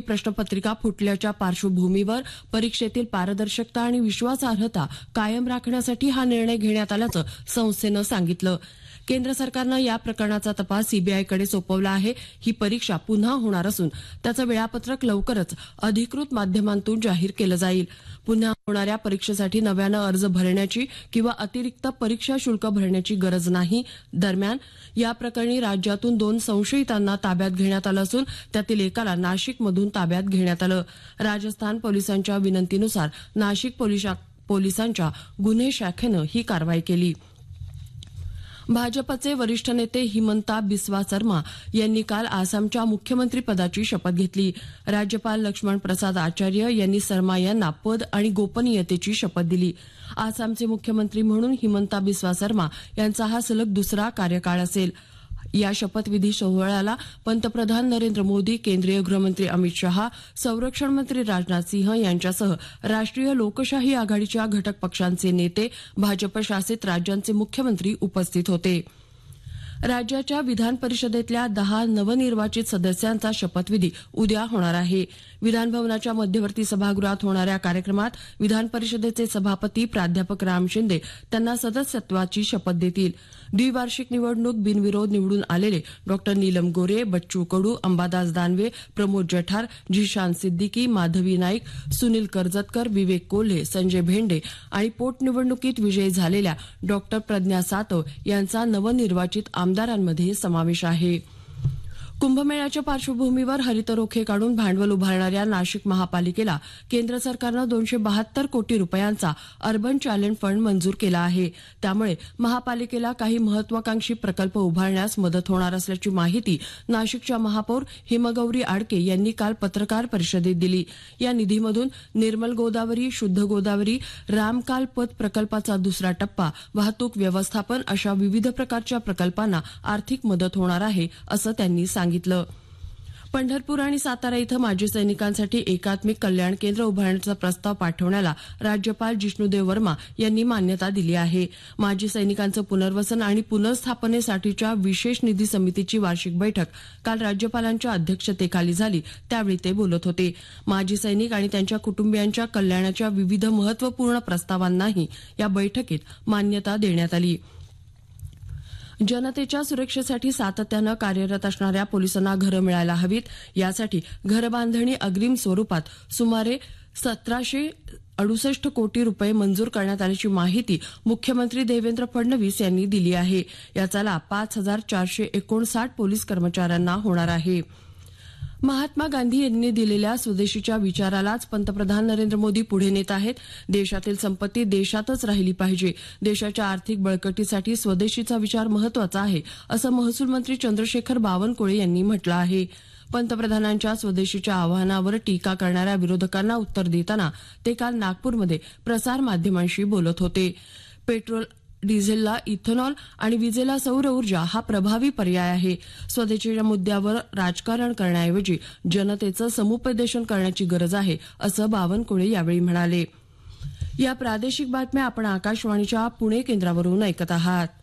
प्रश्नपत्रिका फुटल्याच्या पार्श्वभूमीवर परीक्षेतील पारदर्शकता आणि विश्वासार्हता कायम राखण्यासाठी हा निर्णय घेण्यात आल्याचं संस्थेनं सांगितलं. केंद्र सरकारनं या प्रकरणाचा तपास सीबीआयकडे सोपवला आहे. ही परीक्षा पुन्हा होणार असून त्याचं वेळापत्रक लवकरच अधिकृत माध्यमांतून जाहीर केलं जाईल. पुन्हा होणाऱ्या परीक्षेसाठी नव्यानं अर्ज भरण्याची किंवा अतिरिक्त परीक्षा शुल्क भरण्याची गरज नाही. दरम्यान या प्रकरणी राज्यातून 2 संशयितांना ताब्यात घेण्यात आलं असून त्यातील एकाला नाशिकमधून ताब्यात घेण्यात आलं. राजस्थान पोलिसांच्या विनंतीनुसार नाशिक पोलिसांच्या गुन्हे शाखेनं ही कारवाई केली. भाजपचे वरिष्ठ नेते हिमंता बिस्वा सर्मा यांनी काल आसामच्या मुख्यमंत्रीपदाची शपथ घेतली. राज्यपाल लक्ष्मण प्रसाद आचार्य यांनी सर्मा यांना पद आणि गोपनीयतेची शपथ दिली. आसामचे मुख्यमंत्री म्हणून हिमंता बिस्वा सर्मा यांचा हा सलग दुसरा कार्यकाळ असेल. या शपथविधी सोहळ्याला पंतप्रधान नरेंद्र मोदी, केंद्रीय गृहमंत्री अमित शहा, संरक्षण मंत्री राजनाथ सिंह यांच्यासह राष्ट्रीय लोकशाही आघाडीच्या घटक पक्षांचे नेते, भाजप शासित राज्यांचे मुख्यमंत्री उपस्थित होते. राज्याच्या विधान परिषदेतल्या 10 नवनिर्वाचित सदस्यांचा शपथविधी उद्या होणार आहे. विधानभवनाच्या मध्यवर्ती सभागृहात होणाऱ्या कार्यक्रमात विधान परिषदेचे सभापती प्राध्यापक राम शिंदे त्यांना सदस्यत्वाची शपथ देतील. द्विवार्षिक निवडणूक बिनविरोध निवडून आलेले डॉ. नीलम गोऱ्हे, बच्चू कडू, अंबादास दानवे, प्रमोद जठार, झिशान सिद्दीकी, माधवी नाईक, सुनील कर्जतकर, विवेक कोल्हे, संजय भेंडे आणि पोटनिवडणुकीत विजयी झालेल्या डॉ. प्रज्ञा सातव यांचा नवनिर्वाचित आमदारांमध्ये समावेश आहे. कुंभमेळ्याच्या पार्श्वभूमीवर हरित रोखे काढून भांडवल उभारणाऱ्या नाशिक महापालिकेला केंद्र सरकारनं 272 कोटी रुपयांचा अर्बन चॅलेंज फंड मंजूर केला आहे. त्यामुळे महापालिकेला काही महत्वाकांक्षी प्रकल्प उभारण्यास मदत होणार असल्याची माहिती नाशिकच्या महापौर हिमगौरी आडके यांनी काल पत्रकार परिषदेत दिली. या निधीमधून निर्मल गोदावरी, शुद्ध गोदावरी, रामकाल पथ प्रकल्पाचा दुसरा टप्पा, वाहतूक व्यवस्थापन अशा विविध प्रकारच्या प्रकल्पांना आर्थिक मदत होणार आहे असं त्यांनी सांगितलं. पंढरपूर आणि सातारा इथं माजी सैनिकांसाठी एकात्मिक कल्याण केंद्र उभारण्याचा प्रस्ताव पाठवण्याला राज्यपाल जिष्णुदेव वर्मा यांनी मान्यता दिली आहे. माजी सैनिकांचं पुनर्वसन आणि पुनर्स्थापनेसाठीच्या विशेष निधी समितीची वार्षिक बैठक काल राज्यपालांच्या अध्यक्षतेखाली झाली. त्यावेळी ते बोलत होते. माजी सैनिक आणि त्यांच्या कुटुंबियांच्या कल्याणाच्या विविध महत्वपूर्ण प्रस्तावांनाही या बैठकीत मान्यता देण्यात आली. जनतेच्या सुरक्षेसाठी सातत्यानं कार्यरत असणाऱ्या पोलिसांना घरं मिळायला हवीत. यासाठी घरबांधणी अग्रिम स्वरूपात सुमारे 1768 कोटी रुपये मंजूर करण्यात आल्याची माहिती मुख्यमंत्री देवेंद्र फडणवीस यांनी दिली आहे. याचा लाभ 5459 पोलीस कर्मचाऱ्यांना होणार आहे. महात्मा गांधी यांनी दिलेल्या स्वदेशीच्या विचारालाच पंतप्रधान नरेंद्र मोदी पुढे नेत आहेत. देशातील संपत्ती देशातच राहिली पाहिजे. देशाच्या आर्थिक बळकटीसाठी स्वदेशीचा विचार महत्वाचा आहे, असं महसूल मंत्री चंद्रशेखर बावनकुळे यांनी म्हटलं आहे. पंतप्रधानांच्या स्वदेशीच्या आवाहनावर टीका करणाऱ्या विरोधकांना उत्तर देताना ते काल नागपूरमध्ये प्रसारमाध्यमांशी बोलत होते. पेट्रोल डिझेलला इथेनॉल आणि विजेला सौर ऊर्जा हा प्रभावी पर्याय आहे. स्वदेशीच्या मुद्द्यावर राजकारण करण्याऐवजी जनतेचं समुपदेशन करण्याची गरज आहे, असं बावनकुळे यावेळी म्हणाले. या प्रादेशिक बातम्या आपण आकाशवाणीच्या पुणे केंद्रावरून ऐकत आहात.